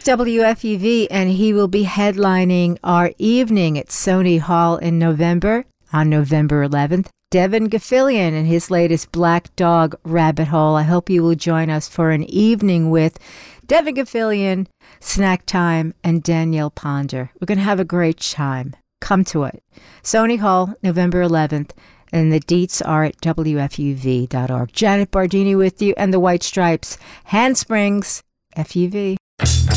WFUV, and he will be headlining our evening at Sony Hall in November, on November 11th. Devin Gafilion and his latest Black Dog Rabbit Hole. I hope you will join us for an evening with Devin Gafilion, Snack Time, and Danielle Ponder. We're going to have a great time. Come to it. Sony Hall, November 11th, and the deets are at WFUV.org. Janet Bardini with you, and the White Stripes, Handsprings, FUV.